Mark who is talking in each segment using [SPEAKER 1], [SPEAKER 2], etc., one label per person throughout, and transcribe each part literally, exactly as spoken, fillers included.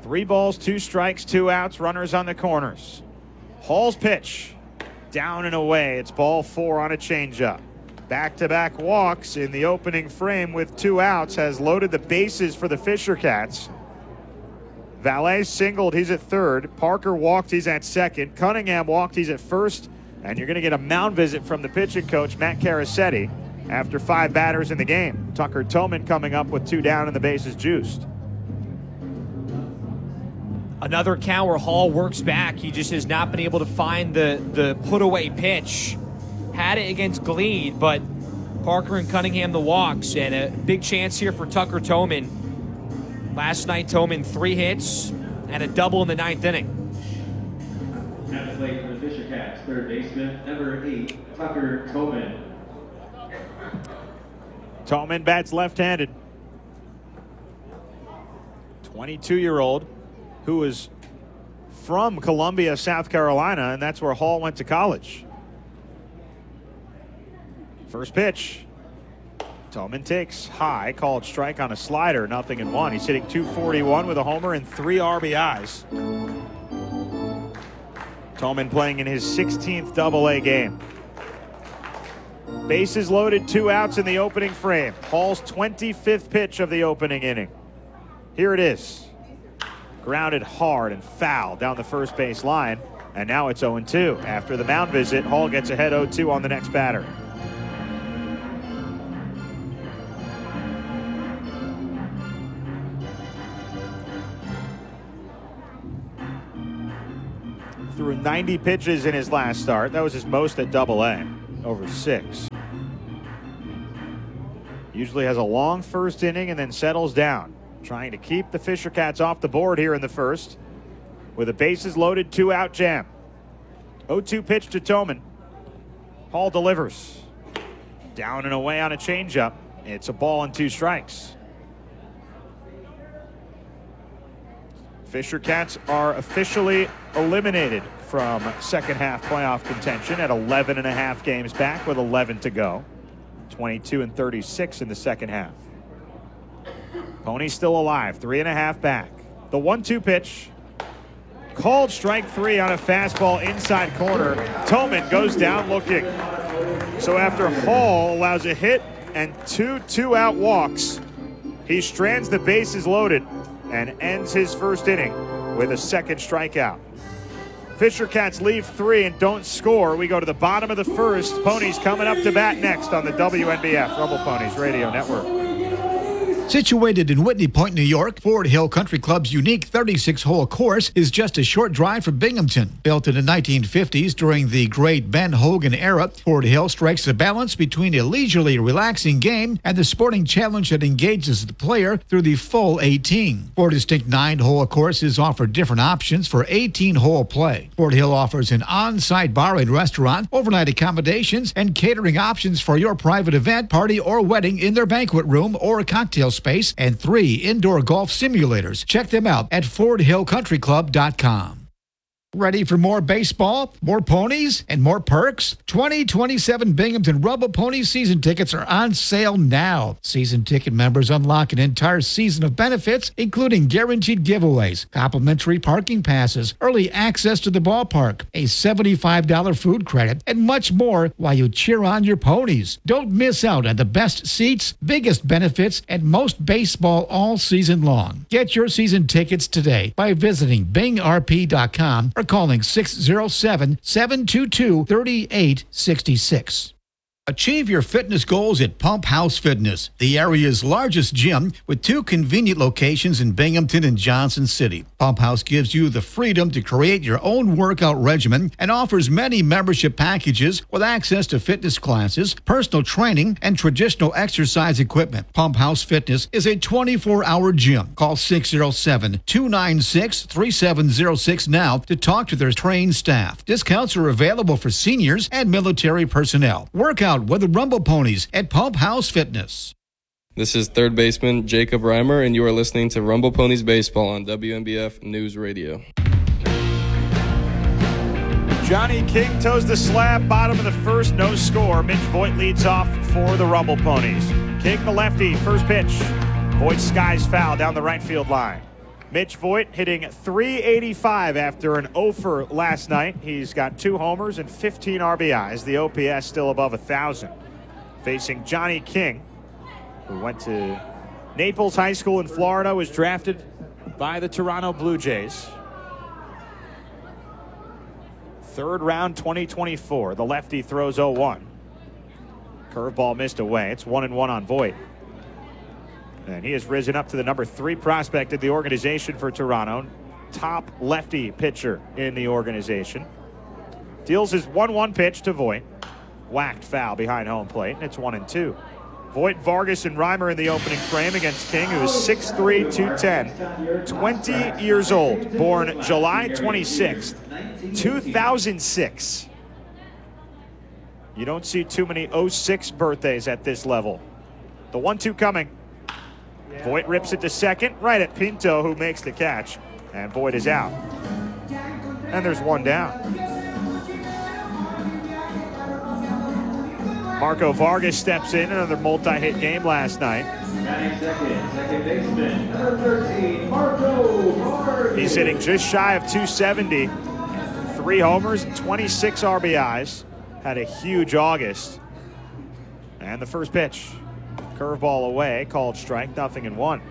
[SPEAKER 1] Three balls, two strikes, two outs, runners on the corners. Hall's pitch, down and away. It's ball four on a changeup. Back-to-back walks in the opening frame with two outs has loaded the bases for the Fisher Cats. Valet singled, he's at third. Parker walked, he's at second. Cunningham walked, he's at first. And you're going to get a mound visit from the pitching coach, Matt Carasetti, after five batters in the game. Tucker Toman coming up with two down and the bases juiced.
[SPEAKER 2] Another count where Hall works back. He just has not been able to find the, the put-away pitch. Had it against Gleed, but Parker and Cunningham the walks. And a big chance here for Tucker Toman. Last night, Toman three hits and a double in the ninth inning.
[SPEAKER 3] At the plate for the Fisher Cats, third baseman, number eight, Tucker Toman.
[SPEAKER 1] Toman bats left-handed. twenty-two-year-old who is from Columbia, South Carolina, and that's where Hall went to college. First pitch. Toman takes high, called strike on a slider, nothing in one. He's hitting two forty-one with a homer and three R B Is. Toman playing in his sixteenth double-A game. Bases loaded, two outs in the opening frame. Hall's twenty-fifth pitch of the opening inning. Here it is. Grounded hard and foul down the first base line, and now it's oh and two. After the mound visit, Hall gets ahead oh two on the next batter. Threw ninety pitches in his last start. That was his most at double-A, over six. Usually has a long first inning and then settles down. Trying to keep the Fisher Cats off the board here in the first with a bases loaded, two out jam. oh two pitch to Toman. Hall delivers. Down and away on a changeup. It's a ball and two strikes. Fisher Cats are officially eliminated from second half playoff contention at eleven and a half games back with eleven to go. twenty-two and thirty-six in the second half. Pony's still alive, three and a half back. The one two pitch. Called strike three on a fastball inside corner. Toman goes down looking. So after Hall allows a hit and two two-out walks, he strands the bases loaded and ends his first inning with a second strikeout. Fisher Cats leave three and don't score. We go to the bottom of the first. Ponies coming up to bat next on the W N B F Rumble Ponies Radio Network.
[SPEAKER 4] Situated in Whitney Point, New York, Ford Hill Country Club's unique thirty-six hole course is just a short drive from Binghamton. Built in the nineteen fifties during the great Ben Hogan era, Ford Hill strikes a balance between a leisurely, relaxing game and the sporting challenge that engages the player through the full eighteen. Four distinct nine-hole courses offer different options for eighteen-hole play. Ford Hill offers an on-site bar and restaurant, overnight accommodations, and catering options for your private event, party, or wedding in their banquet room or cocktail space, and three indoor golf simulators. Check them out at ford hill country club dot com. Ready for more baseball, more ponies, and more perks? twenty twenty-seven Binghamton Rumble Ponies season tickets are on sale now. Season ticket members unlock an entire season of benefits, including guaranteed giveaways, complimentary parking passes, early access to the ballpark, a seventy-five dollars food credit, and much more while you cheer on your ponies. Don't miss out on the best seats, biggest benefits, and most baseball all season long. Get your season tickets today by visiting bing r p dot com or calling six oh seven, seven two two, three eight six six. Achieve your fitness goals at Pump House Fitness, the area's largest gym with two convenient locations in Binghamton and Johnson City. Pump House gives you the freedom to create your own workout regimen and offers many membership packages with access to fitness classes, personal training, and traditional exercise equipment. Pump House Fitness is a twenty-four hour gym. Call six oh seven, two nine six, three seven oh six now to talk to their trained staff. Discounts are available for seniors and military personnel. Workout with the Rumble Ponies at Pump House Fitness.
[SPEAKER 5] This is third baseman Jacob Reimer, and you are listening to Rumble Ponies Baseball on W N B F News Radio.
[SPEAKER 1] Johnny King toes the slab, bottom of the first, no score. Mitch Voigt leads off for the Rumble Ponies. King the lefty, first pitch. Voigt skies foul down the right field line. Mitch Voigt hitting three eighty-five after an oh for last night. He's got two homers and fifteen R B Is. The O P S still above one thousand. Facing Johnny King, who went to Naples High School in Florida, was drafted by the Toronto Blue Jays. Third round twenty twenty-four. The lefty throws oh one. Curveball missed away. It's one and one on Voigt. And he has risen up to the number three prospect in the organization for Toronto. Top lefty pitcher in the organization. Deals his one one pitch to Voigt. Whacked foul behind home plate, and it's one and two. Voigt, Vargas, and Reimer in the opening frame against King, who is six three, two ten, twenty years old, born July twenty-sixth, two thousand six. You don't see too many oh six birthdays at this level. The one two coming. Voigt rips it to second, right at Pinto, who makes the catch, and Voigt is out. And there's one down. Marco Vargas steps in, another multi-hit game last night.
[SPEAKER 3] Batting second, second baseman, number thirteen, Marco Vargas.
[SPEAKER 1] He's hitting just shy of two seventy. Three homers and twenty-six R B Is. Had a huge August. And the first pitch. Curveball away, called strike, nothing in one.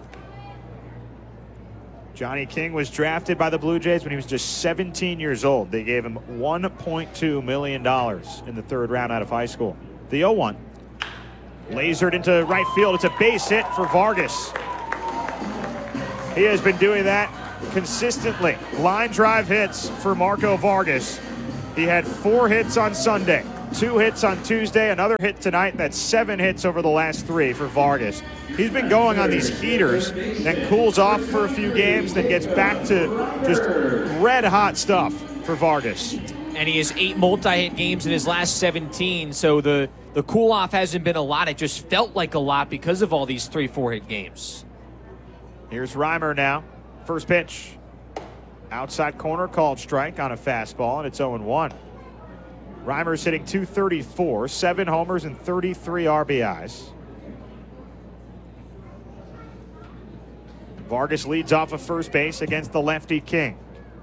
[SPEAKER 1] Johnny King was drafted by the Blue Jays when he was just seventeen years old. They gave him one point two million dollars in the third round out of high school. The oh one. Lasered into right field. It's a base hit for Vargas. He has been doing that consistently. Line drive hits for Marco Vargas. He had four hits on Sunday, two hits on Tuesday, another hit tonight. That's seven hits over the last three for Vargas. He's been going on these heaters, then cools off for a few games, then gets back to just red hot stuff for Vargas.
[SPEAKER 2] And he has eight multi-hit games in his last seventeen, so the, the cool-off hasn't been a lot. It just felt like a lot because of all these three, four-hit games.
[SPEAKER 1] Here's Reimer now. First pitch. Outside corner, called strike on a fastball, and it's oh one. Reimer's hitting two thirty-four, seven homers and thirty-three R B Is. Vargas leads off of first base against the lefty King.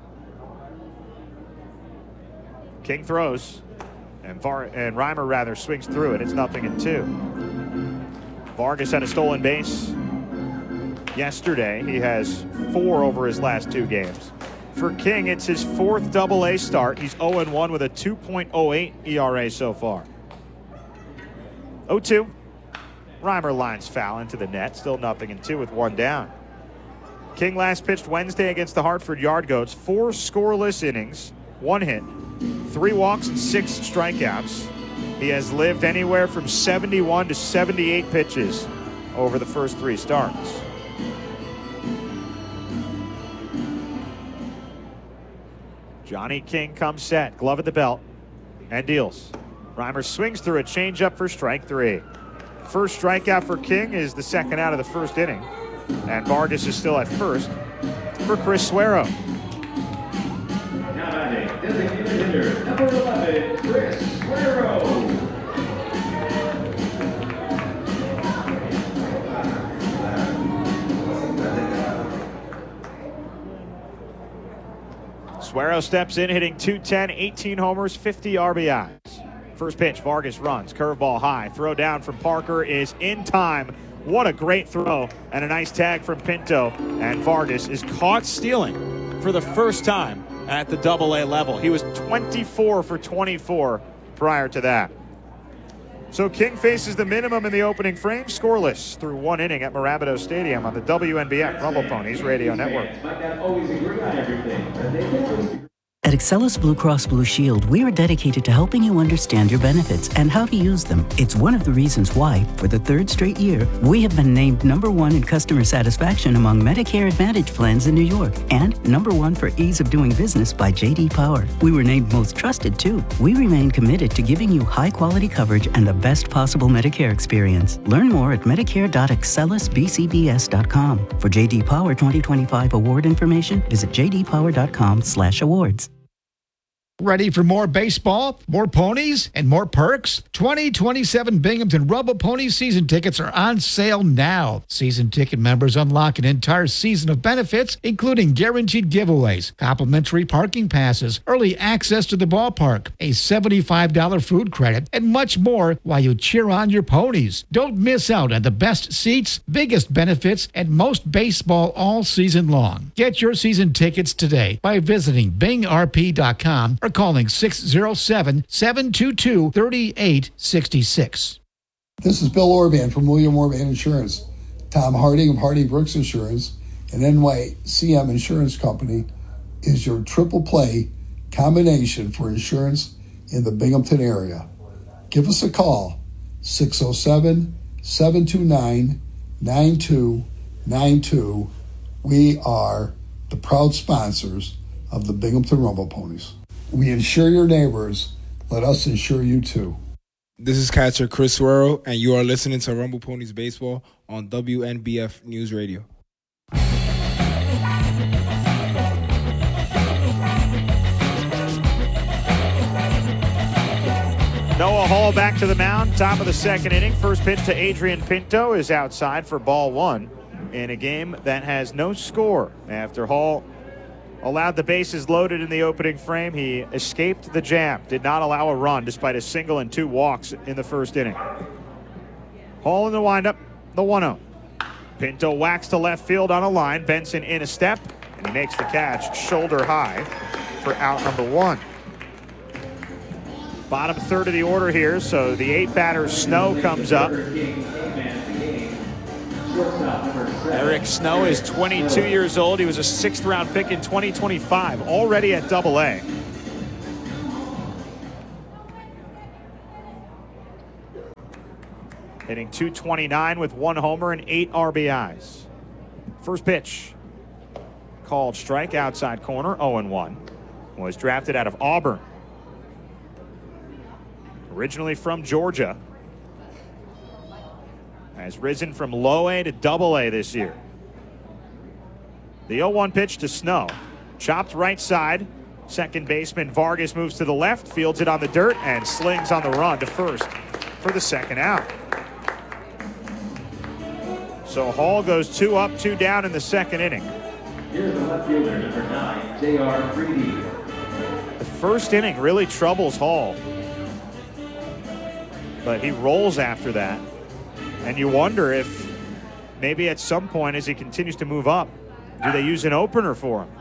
[SPEAKER 1] King throws, and Var and Reimer rather swings through it. It's nothing in two. Vargas had a stolen base yesterday. He has four over his last two games. For King, it's his fourth double A start. He's oh and one with a two point oh eight E R A so far. oh two. Reimer lines foul into the net. Still nothing in two with one down. King last pitched Wednesday against the Hartford Yard Goats. Four scoreless innings, one hit, three walks, and six strikeouts. He has lived anywhere from seventy-one to seventy-eight pitches over the first three starts. Johnny King comes set, glove at the belt, and deals. Reimer swings through a changeup for strike three. First strikeout for King is the second out of the first inning. And Vargas is still at first for Chris Suero.
[SPEAKER 3] Now batting, designated hitter, number eleven, Chris Suero.
[SPEAKER 1] Suero steps in, hitting two ten, eighteen homers, fifty R B Is. First pitch, Vargas runs, curveball high. Throw down from Parker is in time. What a great throw, and a nice tag from Pinto. And Vargas is caught stealing for the first time at the double A level. He was twenty-four for twenty-four prior to that. So King faces the minimum in the opening frame, scoreless through one inning at Mirabito Stadium on the W N B F Rumble Ponies Radio Network.
[SPEAKER 3] Might not always agree on everything, but they can always agree.
[SPEAKER 6] At Excellus Blue Cross Blue Shield, we are dedicated to helping you understand your benefits and how to use them. It's one of the reasons why, for the third straight year, we have been named number one in customer satisfaction among Medicare Advantage plans in New York and number one for ease of doing business by J D Power. We were named most trusted, too. We remain committed to giving you high-quality coverage and the best possible Medicare experience. Learn more at medicare dot excellus b c b s dot com. For J D Power twenty twenty-five award information, visit j d power dot com slash awards.
[SPEAKER 4] Ready for more baseball, more ponies, and more perks? twenty twenty-seven Binghamton Rumble Pony season tickets are on sale now. Season ticket members unlock an entire season of benefits, including guaranteed giveaways, complimentary parking passes, early access to the ballpark, a seventy-five dollars food credit, and much more while you cheer on your ponies. Don't miss out on the best seats, biggest benefits, and most baseball all season long. Get your season tickets today by visiting bing r p dot com or calling six oh seven, seven two two, three eight six six.
[SPEAKER 7] This is Bill Orban from William Orban Insurance. Tom Harding of Harding Brooks Insurance and N Y C M Insurance Company is your triple play combination for insurance in the Binghamton area. Give us a call, six oh seven, seven two nine, nine two nine two. We are the proud sponsors of the Binghamton Rumble Ponies. We insure your neighbors. Let us insure you too.
[SPEAKER 8] This is catcher Chris Suero, and you are listening to Rumble Ponies Baseball on W N B F News Radio.
[SPEAKER 1] Noah Hall back to the mound, top of the second inning. First pitch to Adrian Pinto is outside for ball one in a game that has no score. After Hall allowed the bases loaded in the opening frame, he escaped the jam, did not allow a run despite a single and two walks in the first inning. Hall in the windup, the one oh. Pinto whacks to left field on a line. Benson in a step, and he makes the catch shoulder high for out number one. Bottom third of the order here, so the eight batter Snow comes up. Eric Snow is twenty-two years old. He was a sixth round pick in twenty twenty-five, already at double A. Hitting two twenty-nine with one homer and eight R B Is. First pitch. Called strike outside corner, oh and one. Was drafted out of Auburn. Originally from Georgia. Has risen from low A to double A this year. The oh one pitch to Snow. Chopped right side. Second baseman Vargas moves to the left, fields it on the dirt, and slings on the run to first for the second out. So Hall goes two up, two down in the second inning.
[SPEAKER 3] Here's the left fielder, number nine, J R Freedy.
[SPEAKER 1] The first inning really troubles Hall, but he rolls after that. And you wonder if maybe at some point as he continues to move up, do they use an opener for him?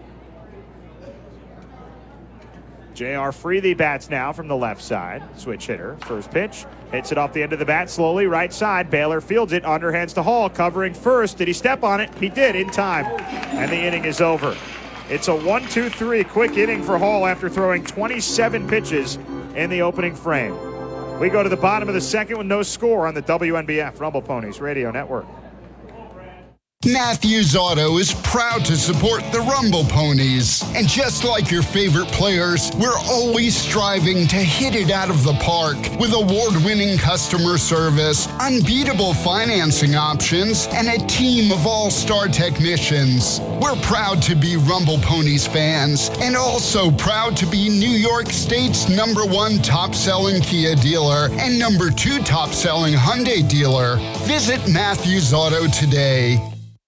[SPEAKER 1] J R Freedy bats now from the left side. Switch hitter. First pitch. Hits it off the end of the bat slowly. Right side. Baylor fields it. Underhands to Hall. Covering first. Did he step on it? He did in time. And the inning is over. It's a one two three quick inning for Hall after throwing twenty-seven pitches in the opening frame. We go to the bottom of the second with no score on the W N B F Rumble Ponies Radio Network.
[SPEAKER 9] Matthews Auto is proud to support the Rumble Ponies. And just like your favorite players, we're always striving to hit it out of the park with award-winning customer service, unbeatable financing options, and a team of all-star technicians. We're proud to be Rumble Ponies fans and also proud to be New York State's number one top-selling Kia dealer and number two top-selling Hyundai dealer. Visit Matthews Auto today.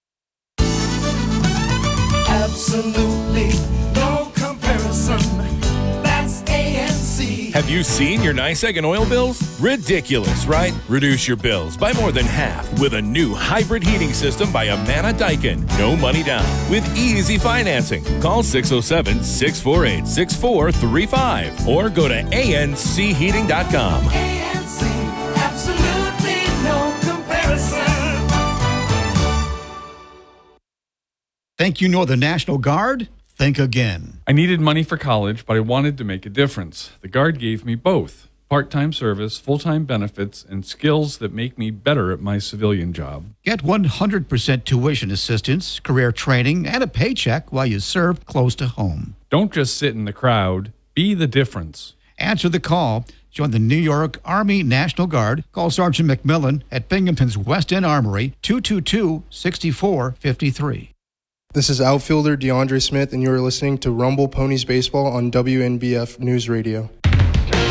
[SPEAKER 10] Absolutely no comparison. That's A N C.
[SPEAKER 11] Have you seen your nice egg and oil bills? Ridiculous, right? Reduce your bills by more than half with a new hybrid heating system by Amana Daikin. No money down with easy financing. Call six oh seven, six four eight, six four three five or go to A N C heating dot com.
[SPEAKER 10] A N C, absolutely no comparison.
[SPEAKER 4] Think you know the National Guard? Think again.
[SPEAKER 12] I needed money for college, but I wanted to make a difference. The Guard gave me both. Part-time service, full-time benefits, and skills that make me better at my civilian job.
[SPEAKER 4] Get one hundred percent tuition assistance, career training, and a paycheck while you serve close to home.
[SPEAKER 12] Don't just sit in the crowd. Be the difference.
[SPEAKER 4] Answer the call. Join the New York Army National Guard. Call Sergeant McMillan at Binghamton's West End Armory, two two two, six four five three.
[SPEAKER 13] This is outfielder DeAndre Smith, and you are listening to Rumble Ponies Baseball on W N B F News Radio.